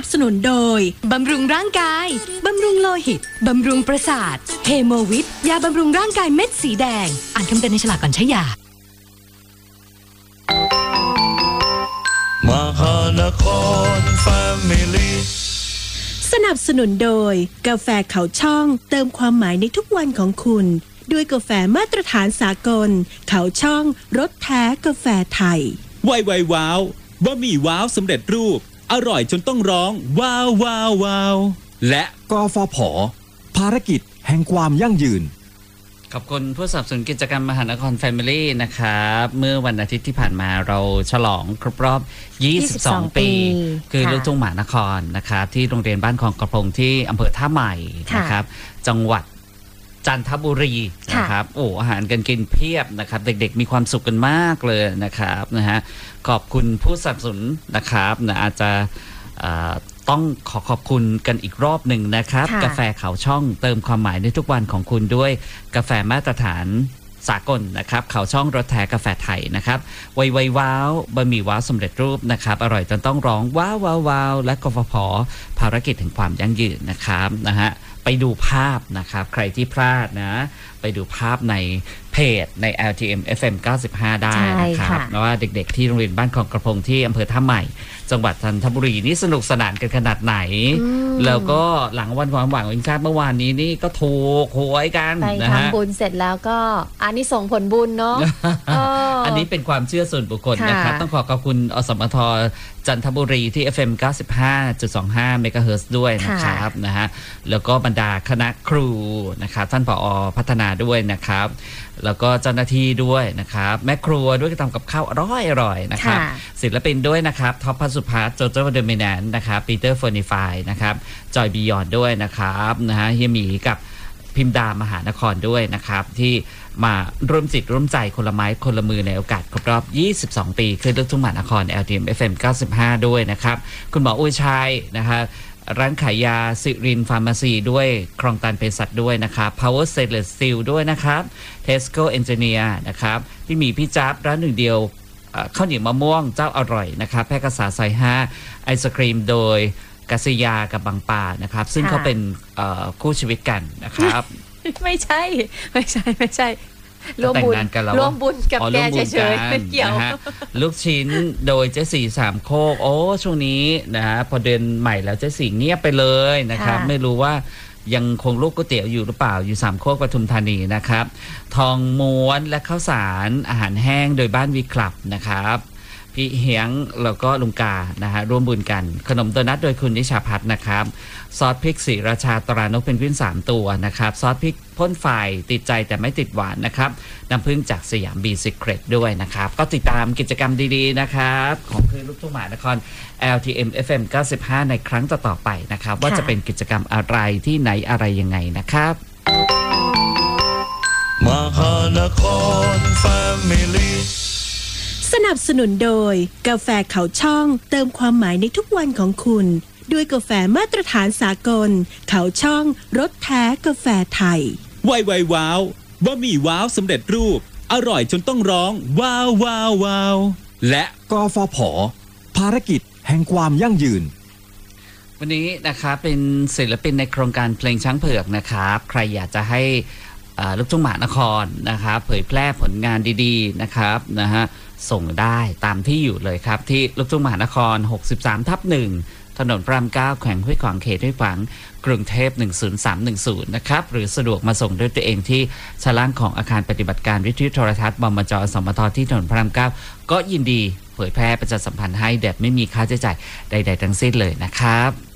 บสนุนโดยบำรุงร่างกายบำรุงโลหิตบำรุงประสาทเฮโมวิทยาบำรุงร่างกายเม็ดสีแดงอ่านคำเตือนในฉลากก่อนใช้ยามหานครแฟมิลี่สนับสนุนโดยกาแฟเขาช่องเติมความหมายในทุกวันของคุณด้วยกาแฟมาตรฐานสากลเขาช่องรสแท้กาแฟไทยไวว้าวบะหมี่ว้าวสำเร็จรูปอร่อยจนต้องร้องว้าวว้าวว้าวและกฟผ.ภารกิจแห่งความยั่งยืนขอบคุณผู้สนับสนุนกิจกรรมมหานครแฟมิลี่นะครับเมื่อวันอาทิตย์ที่ผ่านมาเราฉลองครบรอบ22 ปีคือลูกทุ่งมหานครนะครับที่โรงเรียนบ้านคลองกระพงที่อำเภอท่าใหม่นะครับจังหวัดจันทบุรีนะครับโอ้อาหารกันกินเพียบนะครับเด็กๆมีความสุขกันมากเลยนะครับนะฮะขอบคุณผู้สนับสนุนนะครับนะอาจจะต้องขอบคุณกันอีกรอบหนึ่งนะครับกาแฟเขาช่องเติมความหมายในทุกวันของคุณด้วยกาแฟมาตรฐานสากลนะครับเขาช่องรสแท้กาแฟไทยนะครับไวว้าวบะหมี่ว้าวสำเร็จรูปนะครับอร่อยจนต้องร้องว้าวว้าวว้าวและกฟผ.ภารกิจถึงความยั่งยืนนะครับนะฮะไปดูภาพนะครับใครที่พลาดนะไปดูภาพในเพจใน LTM FM 95 ได้นะครับว่าเด็กๆที่โรงเรียนบ้านคลองกระพงที่อำเภอท่าใหม่จังหวัดจันทบุรีนี่สนุกสนานกันขนาดไหนแล้วก็หลังวันความหวังวันชาติเมื่อวานนี้นี่ก็ถูกหวยกันไปทำบุญเสร็จแล้วก็อันนี้ส่งผลบุญเนาะอันนี้เป็นความเชื่อส่วนบุคคลนะครับต้องขอบคุณอสมทจันทบุรีที่ FM 95.25 เมกะเฮิรตซ์ด้วยนะครับนะฮะแล้วก็บรรดาคณะครูนะครับท่านผอ.พัฒนาด้วยนะครับแล้วก็เจ้าหน้าที่ด้วยนะครับแม่ครัวด้วยก็ทำกับข้าวอร่อยนะครับศิลปินด้วยนะครับท็อปพัสุภัสโจโจ้เดอะเมแนนนะครับปีเตอร์เฟอร์นิฟายนะครับจอยบียอนด้วยนะครับนะฮะเฮียหมีกับพิมดามหานครด้วยนะครับที่มาร่วมจิตร่วมใจคนละไม้คนละมือในโอกาสครบรอบ22 ปีคือลูกทุ่งมหานคร LTM FM 95 ด้วยนะครับคุณหมออุ้ยชัยนะคะร้านขายยาสิรินฟาร์มาซีด้วยครองตันเภสัชด้วยนะครับ Power Stainless Steel ด้วยนะครับ Tesco Engineer นะครับพี่หมีพี่จ๊าบร้านหนึ่งเดียวข้าวเหนียวมะม่วงเจ้าอร่อยนะครับแพร่กษาซอย5ไอศครีมโดยกัสยากับบางป่านะครับซึ่งเขาเป็นคู่ชีวิตกันนะครับไม่ใช่ร่วมบุญกับแกเฉยๆไม่เกี่ยวลูกชิ้นโดยเจ๊สีสามโคกโอ้ช่วงนี้นะฮะพอเดือนใหม่แล้วเจ๊สีเงียบไปเลยนะครับไม่รู้ว่ายังคงลูกก๋วยเตี๋ยวอยู่หรือเปล่าอยู่สามโคกปทุมธานีนะครับทองม้วนและข้าวสารอาหารแห้งโดยบ้านวีคลับนะครับพี่เฮียงแล้วก็ลุงกานะฮะร่วมบุญกันขนมโดนัทโดยคุณนิชาพัฒน์นะครับซอสพริกศรีราชาตรานกเพนกวิน3 ตัวนะครับซอสพริกพ่นไฟติดใจแต่ไม่ติดหวานนะครับน้ำผึ้งจากสยามบีซีเครตด้วยนะครับก็ติดตามกิจกรรมดีๆนะครับของคลื่นลูกทุ่งมหานคร LTM FM 95 ในครั้งต่อๆไปนะครับว่าจะเป็นกิจกรรมอะไรที่ไหนอะไรยังไงนะครับมหานครแฟมิลี่สนับสนุนโดยกาแฟเขาช่องเติมความหมายในทุกวันของคุณด้วยกาแฟมาตรฐานสากลเขาช่องรสแท้กาแฟไทยไวว้าวบะหมี่ว้าวสำเร็จรูปอร่อยจนต้องร้องว้าวว้าวว้าวและกฟผ.ภารกิจแห่งความยั่งยืนวันนี้นะครับเป็นศิลปินในโครงการเพลงช้างเผือกนะครับใครอยากจะให้ลูกทุ่งมหานครนะครับเผยแพร่ผลงานดีๆนะครับนะฮะส่งได้ตามที่อยู่เลยครับที่ลูกทุ่งมหานคร 63/1 ถนนพระราม 9 แขวงห้วยขวางเขตห้วยขวางกรุงเทพ10310นะครับหรือสะดวกมาส่งด้วยตัวเองที่ชั้นล่างของอาคารปฏิบัติการวิทยุโทรทัศน์บมจ.สมท.ที่ถนนพระราม 9 ก็ยินดีเผยแพร่ประชาสัมพันธ์ให้แบบไม่มีค่าใช้จ่ายใดๆทั้งสิ้นเลยนะครับ